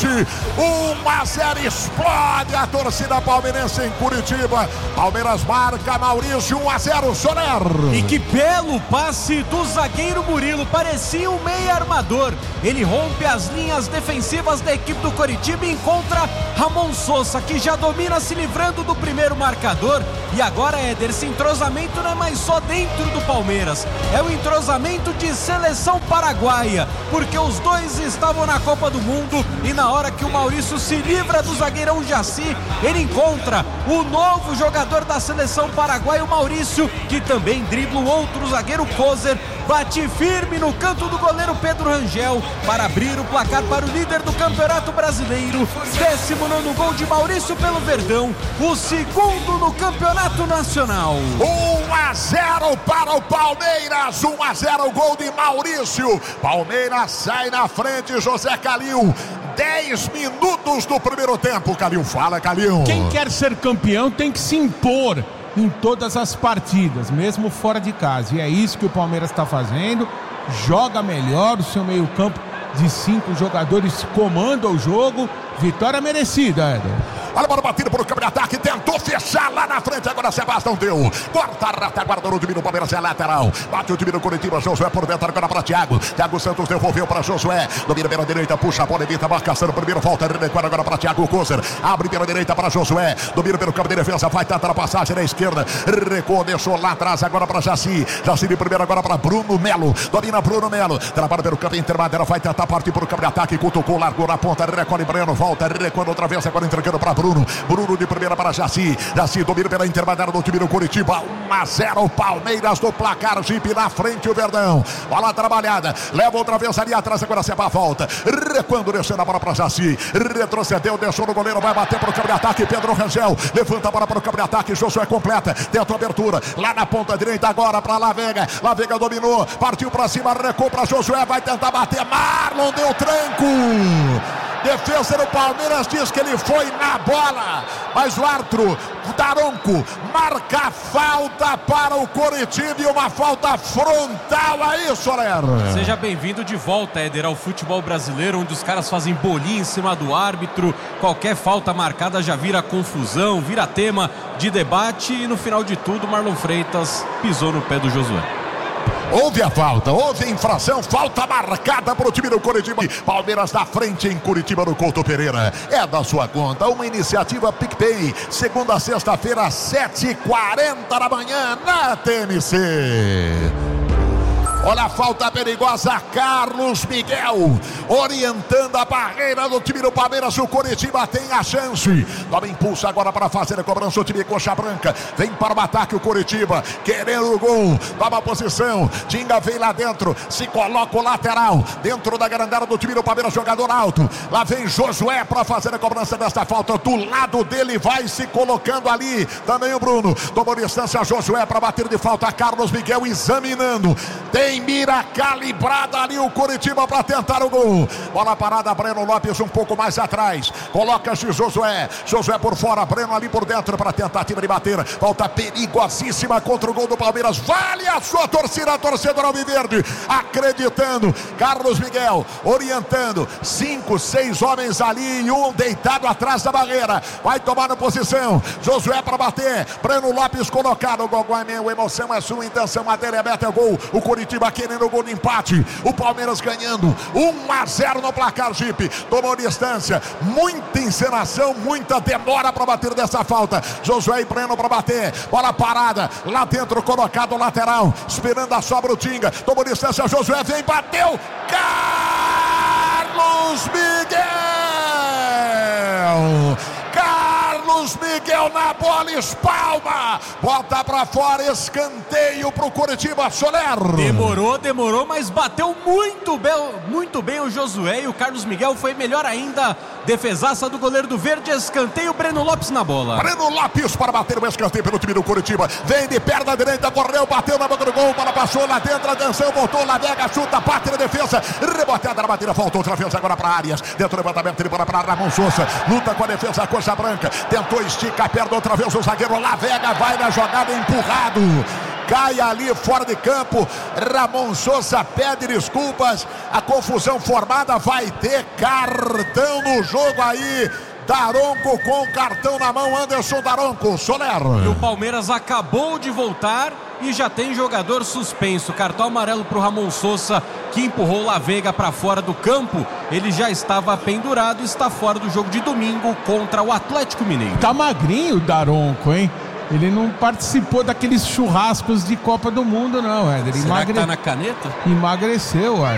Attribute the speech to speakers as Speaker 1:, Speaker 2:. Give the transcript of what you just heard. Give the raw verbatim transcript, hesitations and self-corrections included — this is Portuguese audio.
Speaker 1: frente, um a zero, explode a torcida palmeirense em Curitiba. Palmeiras marca, Maurício, um a zero, Soler.
Speaker 2: E que belo passe do zagueiro Murilo, parecia um meia armador. Ele rompe as linhas defensivas da equipe do Coritiba e encontra Ramon Sosa, que já domina, se livrando do primeiro marcador. E agora, Éder, esse entrosamento não é mais só dentro do Palmeiras, é o entrosamento de seleção paraguaia, porque os dois estavam na Copa do Mundo e na hora que o Maurício se livra do zagueirão Jaci, ele encontra o novo jogador da seleção paraguaia, o Maurício, que também dribla o outro zagueiro Kozer, bate firme no canto do goleiro Pedro Rangel para abrir o placar para o líder do Campeonato Brasileiro. Décimo nono gol de Maurício pelo Verdão, o segundo no Campeonato Nacional.
Speaker 1: um a zero para o Palmeiras, um a zero, gol de Maurício. Palmeiras sai na frente, José Calil. dez minutos do primeiro tempo. Calil, fala, Calil.
Speaker 3: Quem quer ser campeão tem que se impor em todas as partidas, mesmo fora de casa, e é isso que o Palmeiras está fazendo. Joga melhor, o seu meio campo de cinco jogadores comanda o jogo. Vitória merecida, Éder.
Speaker 1: Olha a bola batida por o campo de ataque, tentou fechar lá na frente, agora Sebastião deu. Corta a rata, guardou o time do Palmeiras, é lateral. Bate o time do Curitiba, Josué por dentro, agora para Thiago. Thiago Santos devolveu para Josué. Domina pela direita, puxa a bola, evita a marcação no primeiro, volta, recuar agora para Thiago Kozer. Abre pela direita para Josué. Domina pelo campo de defesa, vai tentar a passagem na esquerda. Recuou, deixou lá atrás, agora para Jaci. Jaci de primeiro, agora para Bruno Melo. Domina Bruno Melo. Trabalha pelo campo intermediário, vai tentar partir por o campo de ataque. Cutucou, largou na ponta, recolhe Breno, volta, recuando outra vez, agora entregando para Bruno. Bruno de primeira para Jaci. Jaci domina pela intermediária do time do Curitiba. um a zero, Palmeiras do placar. Jipe na frente, o Verdão. Bola trabalhada. Leva outra vez ali atrás. Agora Seba volta. Recuando, descendo a bola para Jaci. Retrocedeu, deixou no goleiro. Vai bater para o campo de ataque. Pedro Rangel. Levanta a bola para o campo de ataque. Josué completa. Tenta a abertura. Lá na ponta direita agora para Lavega. Lavega dominou. Partiu para cima. Recuou para Josué. Vai tentar bater. Marlon deu tranco. Defesa do Palmeiras diz que ele foi na bola, mas o árbitro Daronco marca falta para o Coritiba e uma falta frontal aí, Soler.
Speaker 2: Seja bem-vindo de volta, Éder, ao futebol brasileiro, onde os caras fazem bolinha em cima do árbitro. Qualquer falta marcada já vira confusão, vira tema de debate e no final de tudo Marlon Freitas pisou no pé do Josué.
Speaker 1: Houve a falta, houve a infração, falta marcada para o time do Curitiba. Palmeiras na frente em Curitiba no Couto Pereira. É da sua conta, uma iniciativa PicPay. Segunda a sexta-feira, sete e quarenta da manhã, na T M C. Olha a falta perigosa, Carlos Miguel orientando a barreira do time do Palmeiras. O Coritiba tem a chance. Toma impulso agora para fazer a cobrança. O time Coxa Branca vem para o ataque. O Coritiba querendo o gol. Toma a posição. Tinga vem lá dentro. Se coloca o lateral dentro da grande área do time do Palmeiras. Jogador alto. Lá vem Josué para fazer a cobrança desta falta. Do lado dele vai se colocando ali. Também o Bruno. Tomou distância Josué para bater de falta. Carlos Miguel examinando. Tem mira calibrada ali o Coritiba para tentar o gol. Bola parada, Breno Lopes um pouco mais atrás. Coloca-se Josué. Josué por fora, Breno ali por dentro para tentativa de bater. Falta perigosíssima contra o gol do Palmeiras. Vale a sua torcida, a torcedora alviverde. Acreditando. Carlos Miguel orientando. Cinco, seis homens ali e um deitado atrás da barreira. Vai tomar na posição. Josué para bater. Breno Lopes colocado. Gogó é meu, emoção é sua, intenção, matéria aberta é gol. O Coritiba querendo o gol de empate. O Palmeiras ganhando um a zero no placar. Jipe tomou distância. Muita encenação, muita demora para bater dessa falta. Josué e Breno para bater. Bola parada. Lá dentro colocado lateral. Esperando a sobra o Tinga. Tomou distância. Josué vem, bateu. Carlos Miguel. Carlos Miguel na bola, espalma, bota pra fora, escanteio pro Coritiba, Soler.
Speaker 2: Demorou, demorou, mas bateu muito bem, muito bem o Josué, e o Carlos Miguel foi melhor ainda. Defesaça do goleiro do Verde, escanteio, Breno Lopes na bola.
Speaker 1: Breno Lopes para bater o escanteio pelo time do Coritiba. Vem de perna direita, correu, bateu na boca do gol, bola passou lá dentro, atenção, voltou, Lavega, chuta, bate na defesa, reboteada na batida, faltou outra vez agora para Arias. Dentro do levantamento, ele bola para Ramon Sosa, luta com a defesa, a Coxa Branca, tentou esticar, perde outra vez o zagueiro, Lavega vai na jogada, empurrado. cai ali fora de campo. Ramon Sousa pede desculpas. A confusão formada, vai ter cartão no jogo aí. Daronco com cartão na mão, Anderson Daronco, Soler.
Speaker 2: E o Palmeiras acabou de voltar e já tem jogador suspenso. Cartão amarelo para o Ramon Sousa, que empurrou La Veiga para fora do campo. Ele já estava pendurado e está fora do jogo de domingo contra o Atlético Mineiro.
Speaker 3: Tá magrinho o Daronco, hein? Ele não participou daqueles churrascos de Copa do Mundo, não, Éder.
Speaker 2: Será Emagre... que tá na caneta?
Speaker 3: Emagreceu, Éder.